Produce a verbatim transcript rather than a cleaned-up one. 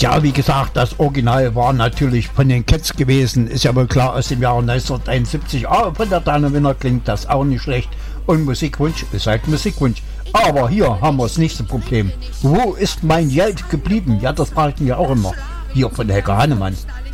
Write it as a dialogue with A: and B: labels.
A: Ja, wie gesagt, das Original war natürlich von den Cats gewesen. Ist ja wohl klar, aus dem Jahre neunzehnhunderteinundsiebzig. Aber von der Dana Winner klingt das auch nicht schlecht. Und Musikwunsch ist halt Musikwunsch. Aber hier haben wir das nächste Problem. Wo ist mein Geld geblieben? Ja, das frage ich mir auch immer. Hier von Helga Hannemann.